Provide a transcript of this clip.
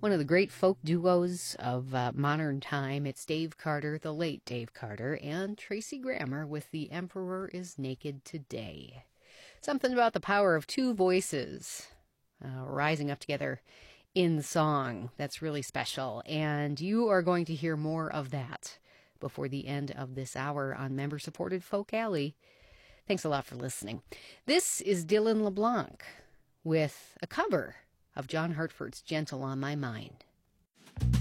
One of the great folk duos of modern time. It's Dave Carter, the late Dave Carter, and Tracy Grammer with The Emperor is Naked Today. Something about the power of two voices rising up together in song. That's really special. And you are going to hear more of that before the end of this hour on member-supported Folk Alley. Thanks a lot for listening. This is Dylan LeBlanc with a cover of John Hartford's Gentle on My Mind.